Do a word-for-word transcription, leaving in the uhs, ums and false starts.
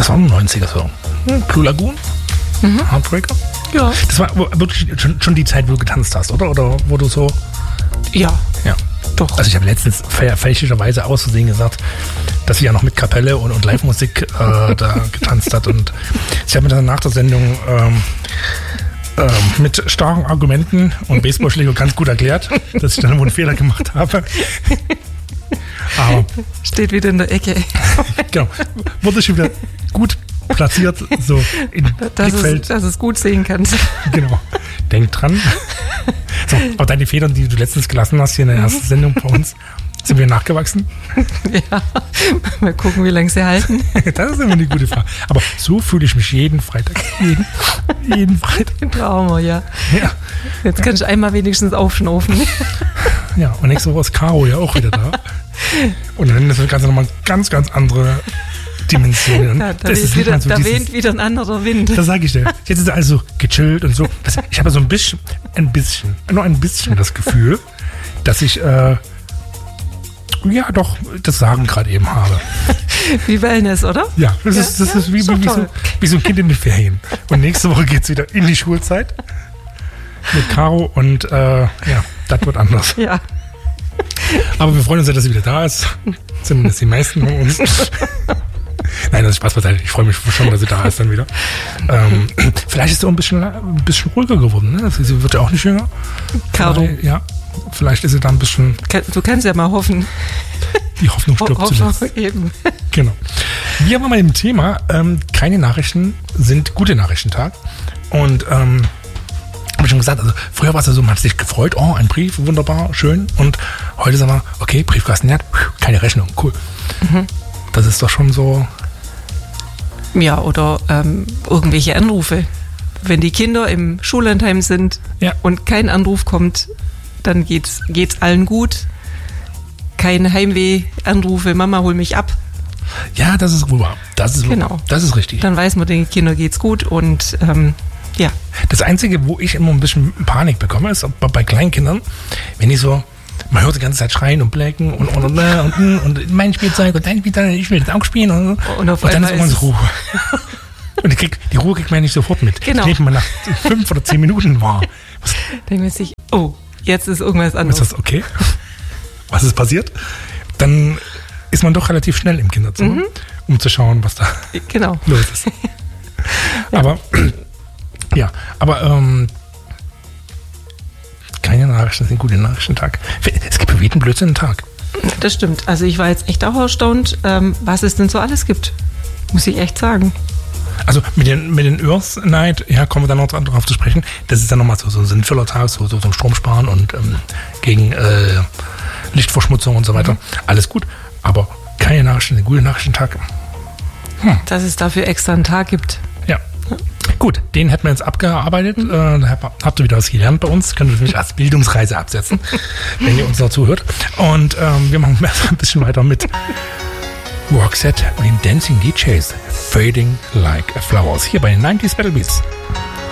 Das war ein neunziger-Song. Hm, Blue Lagoon, mhm. Heartbreaker. Ja. Das war wirklich schon, schon die Zeit, wo du getanzt hast, oder? Oder wo du so... Ja. Ja. Doch. Also ich habe letztens fälschlicherweise aus Versehen gesagt, dass sie ja noch mit Kapelle und, und Live-Musik äh, da getanzt hat. Und ich habe mir dann nach der Sendung ähm, ähm, mit starken Argumenten und Baseballschläger ganz gut erklärt, dass ich dann wohl einen Fehler gemacht habe. Aber steht wieder in der Ecke. Genau. Wurde schon wieder gut platziert, so in das Blickfeld. Ist, dass es gut sehen kannst. Genau. Denk dran. So, aber deine Federn, die du letztens gelassen hast, hier in der ersten Sendung bei uns, sind wir nachgewachsen? Ja, mal gucken, wie lange sie halten. Das ist immer eine gute Frage. Aber so fühle ich mich jeden Freitag. Jeden, jeden Freitag. Trauma, ja. Ja. Jetzt ja. kann ich einmal wenigstens aufschnaufen. Ja, und nächste Woche ist Caro ja auch wieder da. Und dann ist das Ganze nochmal ganz, ganz andere Dimensionen. Ja, da das weht, ist wieder, so da dieses, weht wieder ein anderer Wind. Das sage ich dir. Jetzt ist alles so gechillt und so. Das, ich habe so ein bisschen, ein bisschen, nur ein bisschen das Gefühl, dass ich, äh, ja doch, das Sagen gerade eben habe. Wie Wellness, oder? Ja, das ja, ist, das ja, ist wie, ist wie, wie, so, wie so ein Kind in den Ferien. Und nächste Woche geht es wieder in die Schulzeit mit Caro und äh, ja, das wird anders. Ja. Aber wir freuen uns ja, dass sie wieder da ist. Zumindest die meisten von uns. Nein, das ist Spaß beiseite. Ich freue mich schon, dass sie da ist dann wieder. Ähm, vielleicht ist sie auch ein bisschen, ein bisschen ruhiger geworden. Ne? Sie wird ja auch nicht jünger. Caro. Ja, vielleicht ist sie da ein bisschen... Du kannst ja mal hoffen. Die Hoffnung stirbt Ho- zuletzt. Eben. Genau. Wir waren mal im Thema, ähm, keine Nachrichten sind gute Nachrichtentag. Und ähm, habe ich schon gesagt, also früher war es ja so, man hat sich gefreut, oh, ein Brief, wunderbar, schön. Und heute sagen wir, okay, Briefkasten, ja, keine Rechnung, cool. Mhm. Das ist doch schon so... Ja, oder ähm, irgendwelche Anrufe. Wenn die Kinder im Schullandheim sind ja. und kein Anruf kommt, dann geht's, geht's allen gut. Keine Heimweh-Anrufe, Mama, hol mich ab. Ja, das ist rüber. Das ist, genau. Das ist richtig. Dann weiß man, den Kindern geht's gut und ähm, ja. Das Einzige, wo ich immer ein bisschen Panik bekomme, ist bei, bei Kleinkindern, wenn die so, man hört die ganze Zeit schreien und blecken und und und, und, und, und mein Spielzeug und dein Spielzeug, ich will das auch spielen. Und, und, auf und dann ist einmal irgendwann so Ruhe. Und die, krieg, die Ruhe kriegt man ja nicht sofort mit. Genau. Ich nehme mal nach fünf oder zehn Minuten wahr. Denkt man sich, oh, jetzt ist irgendwas anderes. Ist das okay? Was ist passiert? Dann ist man doch relativ schnell im Kinderzimmer, mhm. um zu schauen, was da genau. los ist. Ja. Aber, ja, aber, ähm, keine Nachrichten sind gute Nachrichtentag. Es gibt für jeden Blödsinn einen Tag. Das stimmt. Also ich war jetzt echt auch erstaunt, ähm, was es denn so alles gibt. Muss ich echt sagen. Also mit den, mit den Earth Night, ja, kommen wir dann noch drauf zu sprechen. Das ist dann nochmal so, so ein sinnvoller Tag, so, so, so ein Stromsparen und ähm, gegen äh, Lichtverschmutzung und so weiter. Mhm. Alles gut, aber keine Nachrichten, ein guter Nachrichtentag. Hm. Dass es dafür extra einen Tag gibt. Ja. ja. Gut, den hätten wir jetzt abgearbeitet. Mhm. Äh, da habt ihr wieder was gelernt bei uns. Könnt ihr natürlich als Bildungsreise absetzen, wenn ihr uns noch zuhört. Und ähm, wir machen ein bisschen weiter mit Roxette und den Dancing D Js Fading Like a Flowers hier bei den neunziger Battle Beats.